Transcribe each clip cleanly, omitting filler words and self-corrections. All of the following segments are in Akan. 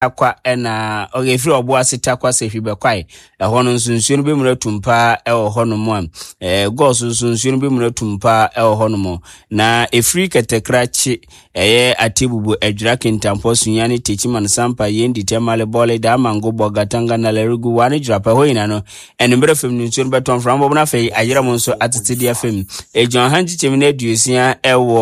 akwa na ogefiri obo asita kwa se hwibekwae ho no nsunsuo no bemura tumpa ho no mo gos nsunsuo no bemura tumpa ho no mo na efiri ketekrachi atibubu adwira kentampo sunyane techiman sampa yendi temale bole da mango bogatanga na lerugu wane drapa hoina no enumere fem nsuo no beton frambo na fei ayira mo nso atete fem ejon hanji chemina aduosia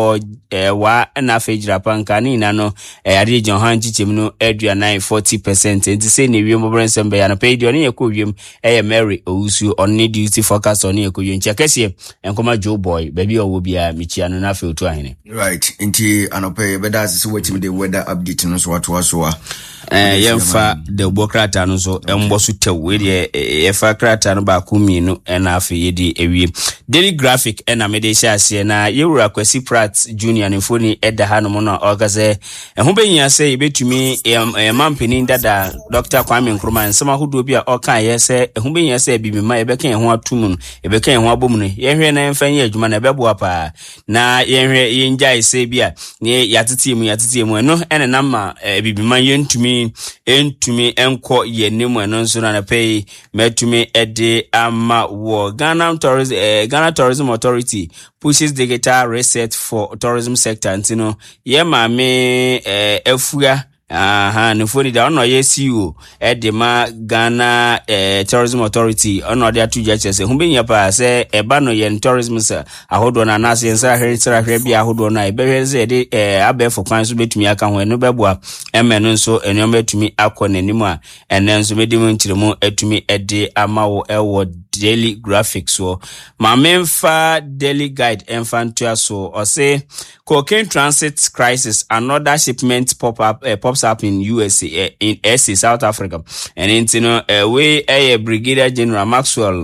wa na fei drapa nkani na no ade jon hanji chemino aduana 40%. And to say ni wiem obrense mbe ya na pay dio ni yakọ wiem Mary Owusu on ni duty forecast on yakọ wiem chakese enkoma Joe Boy baby owo bia michia no na fe otu ahene right nti anope beda asese wetim the weather update no so wato aso yemfa de bokrata no so embosu tewe de yefa krata no ba kuminu na afi yedi ewie Daily Graphic na mede hyase na yewura Kwesi Pratt Junior ne foni eda ha no mo na organize ho benyia se yebetumi mampeni dada Dr. Kwame Nkrumah nsema hodo bi a okan yese ho benyia se bibima yebeka ho atumu yebeka ho abomu no yehwe na emfa nya adwuma na beboa pa na yehwe yenjai se bia ne yatetiemu no ene na ma bibima yentumi enko yenemu eno nso na pay metumi ede ama wo Ghana Tourism Authority pushes digital reset for tourism sector ntino ye maame afua nfoni da ono ye CEO edema Ghana Tourism Authority ono de atuja chese humbenya pa se eba no ye tourism sa ahodo na na se nsa hwe bia ahodo na ebehweze de abefo kwan so betumi aka ho eno beboa emeno nso eno betumi akọ nanim a enenso medimu ntiremu atumi ede amawo ewo Daily Graphic so mamemfa Daily Guide enfantua so or say cocaine transit crisis, another shipment pops up in USA in SA South Africa and into we Brigadier General Maxwell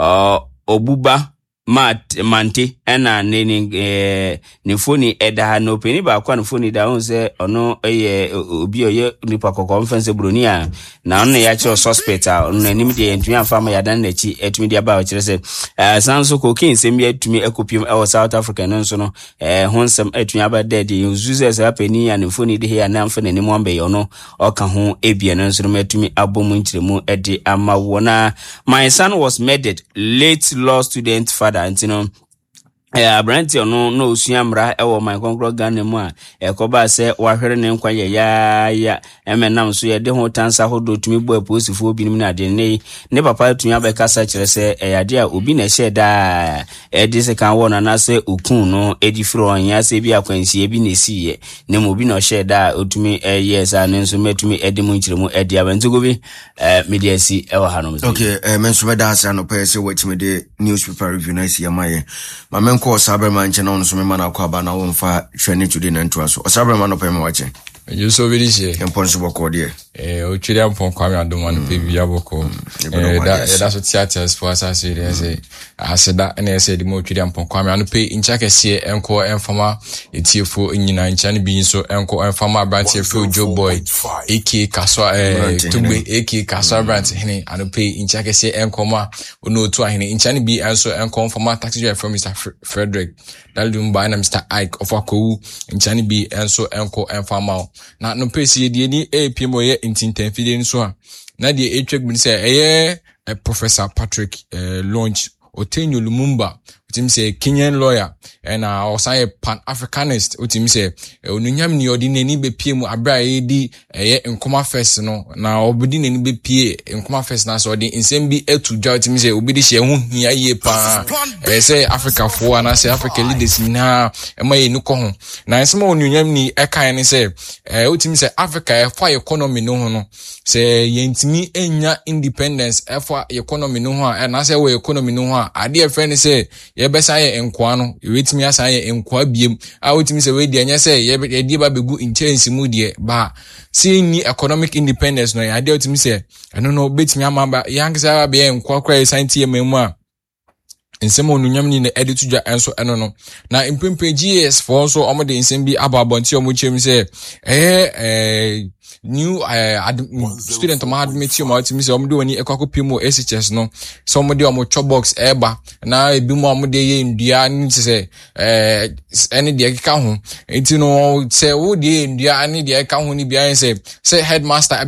Obuba Mante ena ni foni eda no peni ba kwa foni da onse ono obi oye nipa conference bronia na ono ya cho suspect ono anim de entumi afama ya dan nachi etumi de ba o kire se sanso cocaine sembi etumi ekopium e South Africa no nso no honsem etumi aba dead yuzu se apeni ya ni foni de ya na mfa nanim ambe yo no oka ho ebia no nso no etumi abomu ntiremu ede amawona. My son was murdered, late law student father antino Branti no usiamra ewo my concro Ghana mu a ekoba se wahwere ne nkwa ya emenam so ye de ho tansa hodo tumi bo aposifo obi nim na de ne papa tumi abekasa kire se yade a obi na hye da edi se kan wona na se okun no edi fro anya se bi akwansie bi na siye ne mo bi na hye da otumi yes an nso metumi edi mu nkiremu edi abantugo bi media si ewo hanom. Okay, menso beda asa no pese watimi de newspaper review na isi amaye mamen ko Cyberman chena on so me mana kwa ba na wo mfa hwene today na nto aso Cyberman no pe me wache you so very she empon so boko de o chiri ampon kwa me adom an pe bia boko da so theaters for asa say aseda na say di mo chiri ampon kwa me an pe incha kese enko enfama etiefo nyina ncha ne bi so enko enfama branch efo Joe Boy eki kaso tugbe eki kaso branch hene an pe incha kese enko ma ono otu ahene ncha ne bi enso enko enfama taxi driver from Mr. Frederick Dalumba na Mr. Ike of Akowu nchani bi enso enko enfama na no pesi die ni APM ye intintenfide nso a na die etwek bi say Professor Patrick launch Otenyo Lumumba utim say Kenyan lawyer and also Pan-Africanist utim say onunyam ni odi nani be pie mu abra di nkoma first no na obudi nani be pie nkoma first na so di nsem bi etuja utim say obidi hye hu hia ye pa say Africa for na say Africa leaders na emaye nuko ho na nsem onunyam ni ekan ni say utim say Africa for economy no ho no say yentimi enya independence for economy no ho na say we economy no ho ade friend say ye besa ye enkwa no wetimi asa ye enkwa biem a wetimi se we di anya se ye di ba begu intense mu die ba see ni economic independence no ya de wetimi se eno no betimi amaba yanksa ba be enkwa kwa science ye memu a nsɛm onunyam ni na edit dwa enso eno no na impempe GS for so omo de nsɛm bi ababonti omo chem say new student ma admit you ma timi say omo de wani ekwakopi mu SHS no so omo de omo chobox eba na ebi mu omo de ye ndua ni say any de ka ho enti no say wo de ndua ani de ka ho ni bia say headmaster